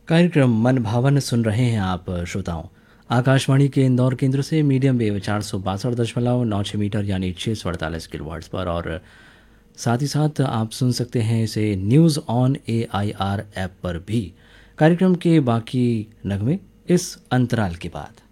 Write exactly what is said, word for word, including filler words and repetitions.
कार्यक्रम मन भावन सुन रहे हैं आप श्रोताओं। आकाशवाणी के इंदौर केंद्र से मीडियम वेव चार सौ बासठ दशमलव नौ छः मीटर यानी छः सौ अड़तालीस किलो पर, और साथ ही साथ आप सुन सकते हैं इसे news on A I R app पर भी। कार्यक्रम के बाकी नगमे इस अंतराल के बाद।